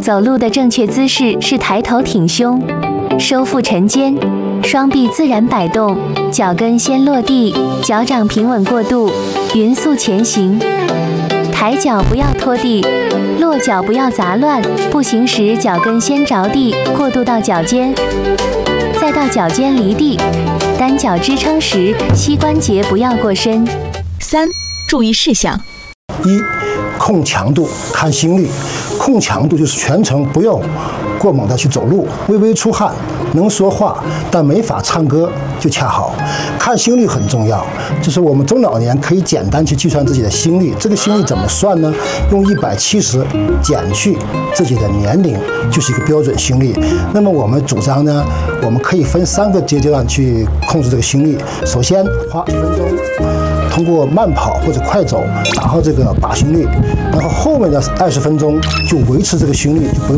走路的正确姿势是抬头挺胸，收腹沉肩，双臂自然摆动，脚跟先落地，脚掌平稳过渡，匀速前行。抬脚不要拖地，落脚不要杂乱。步行时脚跟先着地，过渡到脚尖，再到脚尖离地。单脚支撑时，膝关节不要过深。 3、注意事项： 一、控强度，看心率。控强度就是全程不用过猛的去走路，微微出汗，能说话但没法唱歌就恰好。看心率很重要，就是我们中老年可以简单去计算自己的心率。这个心率怎么算呢？用170减去自己的年龄，就是一个标准心率。那么我们主张呢，我们可以分3个阶段去控制这个心率。首先花1分钟，通过慢跑或者快走达到这个靶心率，然后后面的20分钟就维持这个心率，就不用